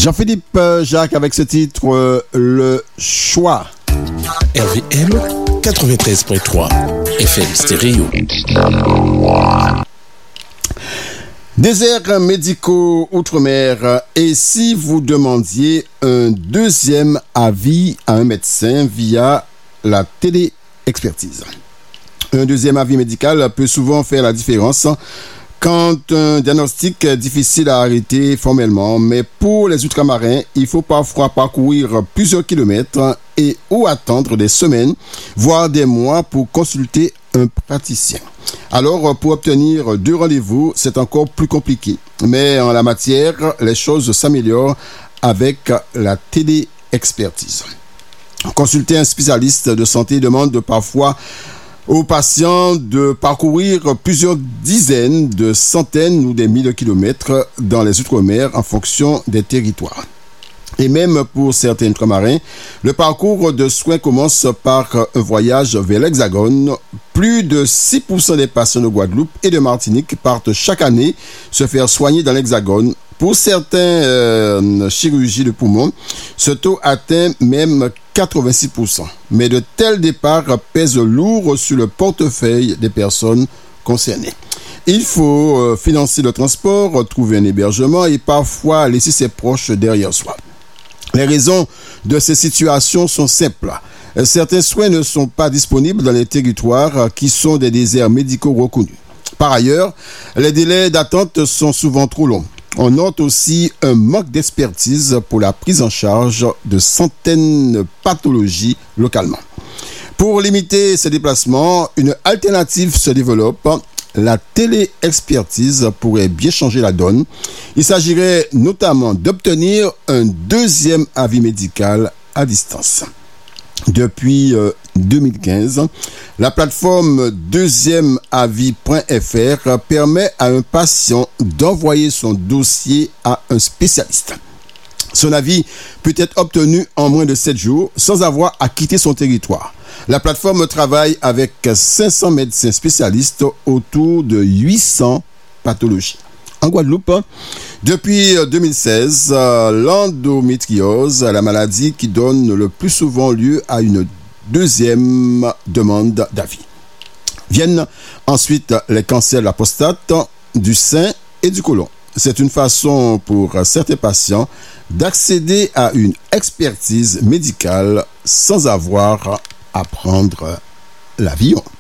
Jean-Philippe Jacques avec ce titre Le Choix. RVM 93.3 FM stéréo. Déserts médicaux outre-mer. Et si vous demandiez un deuxième avis à un médecin via la téléexpertise? Un deuxième avis médical peut souvent faire la différence quand un diagnostic est difficile à arrêter formellement, mais pour les ultramarins, il faut parfois parcourir plusieurs kilomètres et ou attendre des semaines, voire des mois pour consulter un praticien. Alors, pour obtenir 2 rendez-vous, c'est encore plus compliqué. Mais en la matière, les choses s'améliorent avec la téléexpertise. Consulter un spécialiste de santé demande parfois aux patients de parcourir plusieurs dizaines, de centaines ou des milliers de kilomètres dans les outre-mer en fonction des territoires. Et même pour certains ultramarins, le parcours de soins commence par un voyage vers l'Hexagone. Plus de 6% des patients de Guadeloupe et de Martinique partent chaque année se faire soigner dans l'Hexagone. Pour certaines chirurgies de poumon, ce taux atteint même 86%. Mais de tels départs pèsent lourd sur le portefeuille des personnes concernées. Il faut financer le transport, trouver un hébergement et parfois laisser ses proches derrière soi. Les raisons de ces situations sont simples. Certains soins ne sont pas disponibles dans les territoires qui sont des déserts médicaux reconnus. Par ailleurs, les délais d'attente sont souvent trop longs. On note aussi un manque d'expertise pour la prise en charge de certaines pathologies localement. Pour limiter ces déplacements, une alternative se développe. La téléexpertise pourrait bien changer la donne. Il s'agirait notamment d'obtenir un deuxième avis médical à distance. Depuis 2015, la plateforme deuxièmeavis.fr permet à un patient d'envoyer son dossier à un spécialiste. Son avis peut être obtenu en moins de 7 jours sans avoir à quitter son territoire. La plateforme travaille avec 500 médecins spécialistes autour de 800 pathologies. En Guadeloupe, depuis 2016, l'endométriose, la maladie qui donne le plus souvent lieu à une deuxième demande d'avis. Viennent ensuite les cancers de la prostate, du sein et du côlon. C'est une façon pour certains patients d'accéder à une expertise médicale sans avoir à prendre l'avion.